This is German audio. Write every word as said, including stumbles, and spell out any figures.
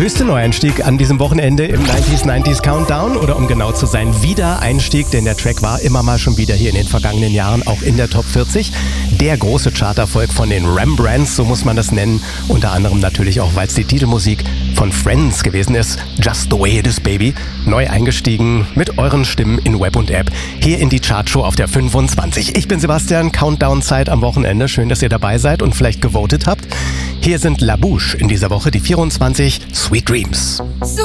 höchste Neueinstieg an diesem Wochenende im neunziger neunziger Countdown oder um genau zu sein, Wiedereinstieg, denn der Track war immer mal schon wieder hier in den vergangenen Jahren auch in der Top vierzig. Der große Charterfolg von den Rembrandts, so muss man das nennen, unter anderem natürlich auch, weil es die Titelmusik von Friends gewesen ist, Just the Way It Is Baby, neu eingestiegen mit euren Stimmen in Web und App, hier in die Chartshow auf der fünfundzwanzig. Ich bin Sebastian, Countdown-Zeit am Wochenende, schön, dass ihr dabei seid und vielleicht gewotet habt. Hier sind La Bouche in dieser Woche, die vierundzwanzig, Sweet Dreams.